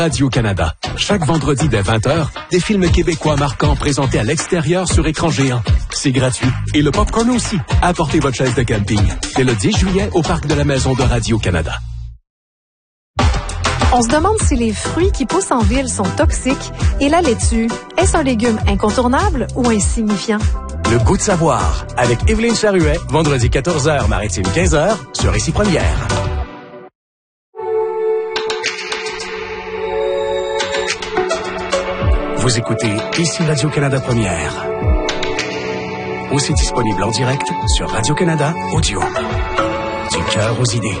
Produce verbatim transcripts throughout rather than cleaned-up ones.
Radio-Canada. Chaque vendredi dès vingt heures, des films québécois marquants présentés à l'extérieur sur écran géant. C'est gratuit. Et le popcorn aussi. Apportez votre chaise de camping. Dès le dix juillet au Parc de la Maison de Radio-Canada. On se demande si les fruits qui poussent en ville sont toxiques et la laitue, est-ce un légume incontournable ou insignifiant? Le goût de savoir, avec Évelyne Charuet, vendredi quatorze heures, maritime quinze heures, sur Ici Première. Vous écoutez Ici Radio-Canada Première. Aussi disponible en direct sur Radio-Canada Audio. Du cœur aux idées.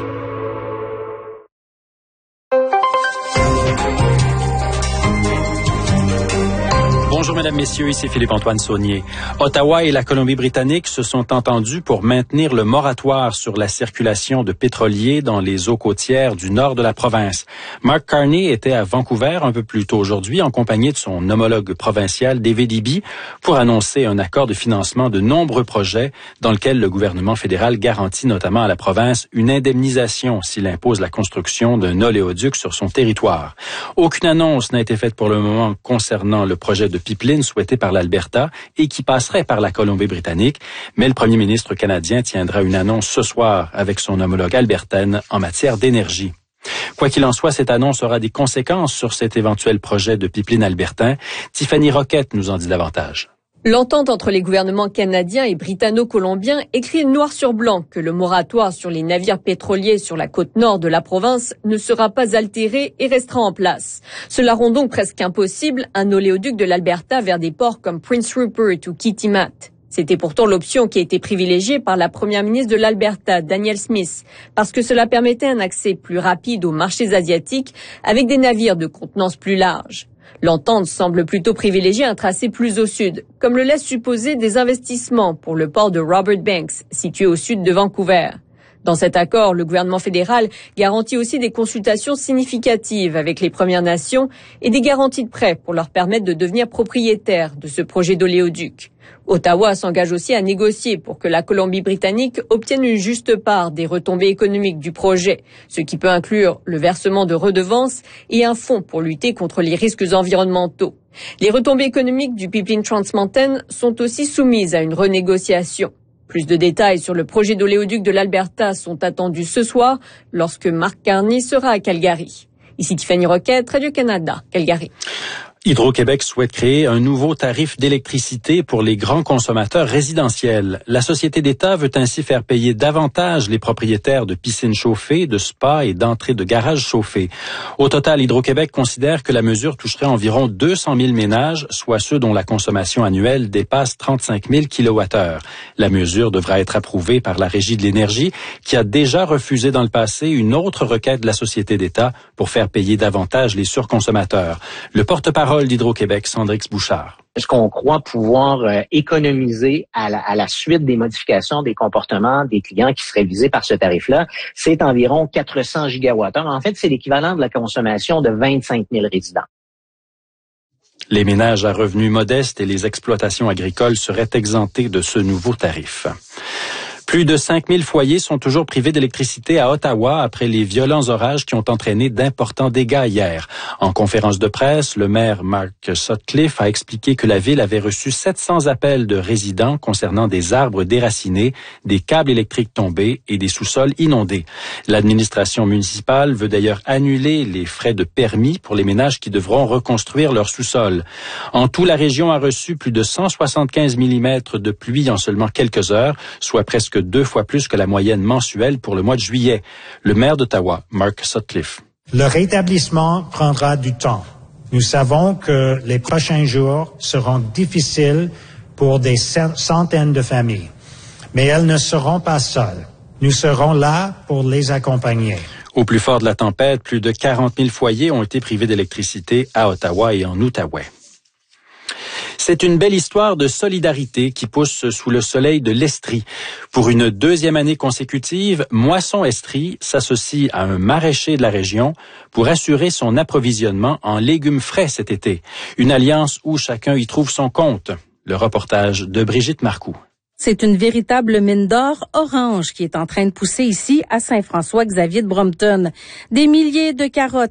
Bonjour mesdames, messieurs, ici Philippe-Antoine Saunier. Ottawa et la Colombie-Britannique se sont entendus pour maintenir le moratoire sur la circulation de pétroliers dans les eaux côtières du nord de la province. Mark Carney était à Vancouver un peu plus tôt aujourd'hui en compagnie de son homologue provincial David Eby pour annoncer un accord de financement de nombreux projets dans lequel le gouvernement fédéral garantit notamment à la province une indemnisation s'il impose la construction d'un oléoduc sur son territoire. Aucune annonce n'a été faite pour le moment concernant le projet de pipeline souhaité par l'Alberta et qui passerait par la Colombie-Britannique, mais le premier ministre canadien tiendra une annonce ce soir avec son homologue albertaine en matière d'énergie. Quoi qu'il en soit, cette annonce aura des conséquences sur cet éventuel projet de pipeline albertain. Tiffany Roquette nous en dit davantage. L'entente entre les gouvernements canadiens et britanno-colombiens écrit noir sur blanc que le moratoire sur les navires pétroliers sur la côte nord de la province ne sera pas altéré et restera en place. Cela rend donc presque impossible un oléoduc de l'Alberta vers des ports comme Prince Rupert ou Kitimat. C'était pourtant l'option qui a été privilégiée par la première ministre de l'Alberta, Danielle Smith, parce que cela permettait un accès plus rapide aux marchés asiatiques avec des navires de contenance plus large. L'entente semble plutôt privilégier un tracé plus au sud, comme le laissent supposer des investissements pour le port de Robert Banks, situé au sud de Vancouver. Dans cet accord, le gouvernement fédéral garantit aussi des consultations significatives avec les Premières Nations et des garanties de prêt pour leur permettre de devenir propriétaires de ce projet d'oléoduc. Ottawa s'engage aussi à négocier pour que la Colombie-Britannique obtienne une juste part des retombées économiques du projet, ce qui peut inclure le versement de redevances et un fonds pour lutter contre les risques environnementaux. Les retombées économiques du pipeline Trans Mountain sont aussi soumises à une renégociation. Plus de détails sur le projet d'oléoduc de l'Alberta sont attendus ce soir lorsque Mark Carney sera à Calgary. Ici Tiffany Roquette, Radio-Canada, Calgary. Hydro-Québec souhaite créer un nouveau tarif d'électricité pour les grands consommateurs résidentiels. La société d'État veut ainsi faire payer davantage les propriétaires de piscines chauffées, de spas et d'entrées de garages chauffés. Au total, Hydro-Québec considère que la mesure toucherait environ deux cent mille ménages, soit ceux dont la consommation annuelle dépasse trente-cinq mille kilowattheures. La mesure devra être approuvée par la Régie de l'énergie, qui a déjà refusé dans le passé une autre requête de la société d'État pour faire payer davantage les surconsommateurs. Le porte-parole d'Hydro-Québec, Sandrix Bouchard. Est-ce qu'on croit pouvoir euh, économiser à la, à la suite des modifications des comportements des clients qui seraient visés par ce tarif-là? C'est environ quatre cents gigawattheures. En fait, c'est l'équivalent de la consommation de vingt-cinq mille résidents. Les ménages à revenus modestes et les exploitations agricoles seraient exemptés de ce nouveau tarif. Plus de cinq mille foyers sont toujours privés d'électricité à Ottawa après les violents orages qui ont entraîné d'importants dégâts hier. En conférence de presse, le maire Mark Sutcliffe a expliqué que la ville avait reçu sept cents appels de résidents concernant des arbres déracinés, des câbles électriques tombés et des sous-sols inondés. L'administration municipale veut d'ailleurs annuler les frais de permis pour les ménages qui devront reconstruire leur sous-sol. En tout, la région a reçu plus de cent soixante-quinze millimètres de pluie en seulement quelques heures, soit presque deux fois plus que la moyenne mensuelle pour le mois de juillet. Le maire d'Ottawa, Mark Sutcliffe. Le rétablissement prendra du temps. Nous savons que les prochains jours seront difficiles pour des centaines de familles, mais elles ne seront pas seules. Nous serons là pour les accompagner. Au plus fort de la tempête, plus de quarante mille foyers ont été privés d'électricité à Ottawa et en Outaouais. C'est une belle histoire de solidarité qui pousse sous le soleil de l'Estrie. Pour une deuxième année consécutive, Moisson Estrie s'associe à un maraîcher de la région pour assurer son approvisionnement en légumes frais cet été. Une alliance où chacun y trouve son compte. Le reportage de Brigitte Marcoux. C'est une véritable mine d'or orange qui est en train de pousser ici à Saint-François-Xavier de Brompton. Des milliers de carottes